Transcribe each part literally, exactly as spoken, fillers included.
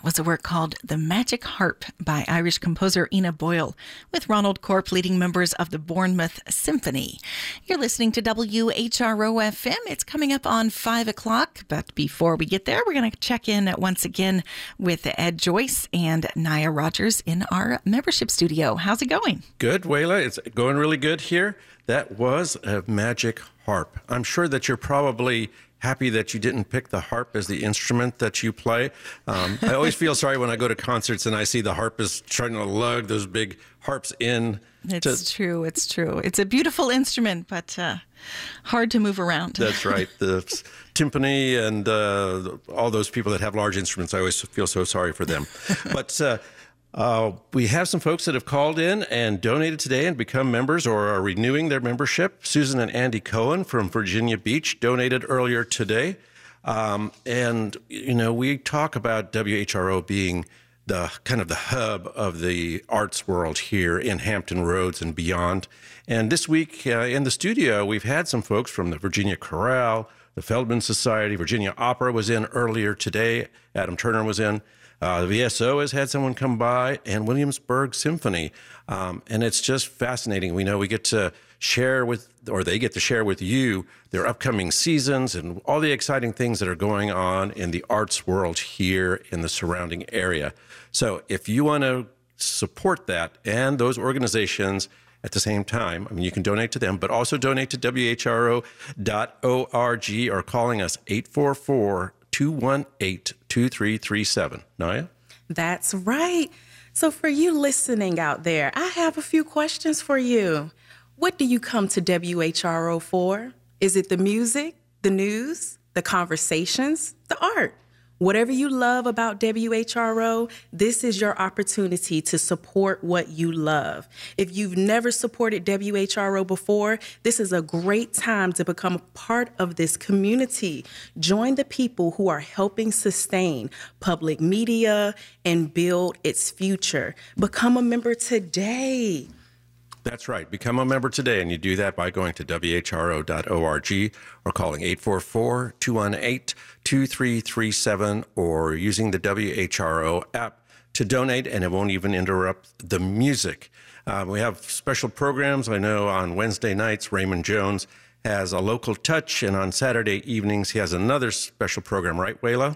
was a work called The Magic Harp by Irish composer Ina Boyle, with Ronald Corp leading members of the Bournemouth Symphony. You're listening to W H R O F M. It's coming up on five o'clock, but before we get there, we're going to check in once again with Ed Joyce and Naya Rogers in our membership studio. How's it going? Good, Wayla. It's going really good here. That was a magic harp. I'm sure that you're probably happy that you didn't pick the harp as the instrument that you play. Um, I always feel sorry when I go to concerts and I see the harpist trying to lug those big harps in. It's to... true. It's true. It's a beautiful instrument, but uh, hard to move around. That's right. The timpani and uh, all those people that have large instruments, I always feel so sorry for them. But uh, Uh, we have some folks that have called in and donated today and become members or are renewing their membership. Susan and Andy Cohen from Virginia Beach donated earlier today. Um, and, you know, we talk about W H R O being the kind of the hub of the arts world here in Hampton Roads and beyond. And this week uh, in the studio, we've had some folks from the Virginia Chorale, the Feldman Society, Virginia Opera was in earlier today. Adam Turner was in. Uh, the V S O has had someone come by, and Williamsburg Symphony. Um, and it's just fascinating. We know we get to share with, or they get to share with you, their upcoming seasons and all the exciting things that are going on in the arts world here in the surrounding area. So if you want to support that and those organizations at the same time, I mean, you can donate to them, but also donate to W H R O dot org or calling us eight four four, two one eight, two three three seven. Naya? That's right. So for you listening out there, I have a few questions for you. What do you come to W H R O for? Is it the music, the news, the conversations, the art? Whatever you love about W H R O, this is your opportunity to support what you love. If you've never supported W H R O before, this is a great time to become a part of this community. Join the people who are helping sustain public media and build its future. Become a member today. That's right. Become a member today, and you do that by going to W H R O dot org or calling eight four four, two one eight, two three three seven or using the W H R O app to donate, and it won't even interrupt the music. Uh, we have special programs. I know on Wednesday nights, Raymond Jones has a local touch, and on Saturday evenings, he has another special program, right, Wayla?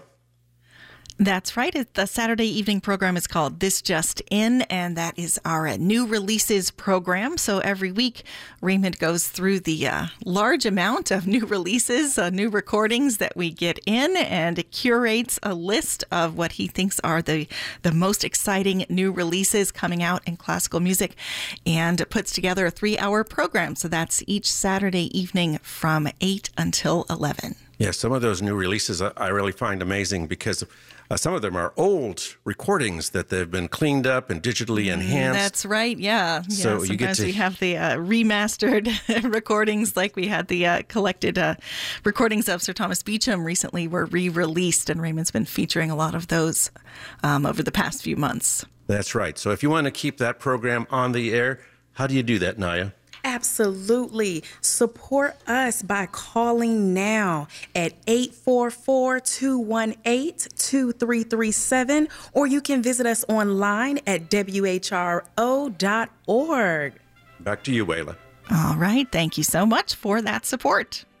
That's right. The Saturday evening program is called This Just In, and that is our new releases program. So every week, Raymond goes through the uh, large amount of new releases, uh, new recordings that we get in, and curates a list of what he thinks are the, the most exciting new releases coming out in classical music, and puts together a three-hour program. So that's each Saturday evening from eight until eleven. Yeah, some of those new releases I really find amazing because uh, some of them are old recordings that they've been cleaned up and digitally enhanced. That's right, yeah. So yeah you sometimes get to... we have the uh, remastered recordings, like we had the uh, collected uh, recordings of Sir Thomas Beecham recently were re-released, and Raymond's been featuring a lot of those um, over the past few months. That's right. So if you want to keep that program on the air, how do you do that, Naya? Absolutely. Support us by calling now at eight four four, two one eight, two three three seven, or you can visit us online at W H R O dot org. Back to you, Wayla. All right. Thank you so much for that support.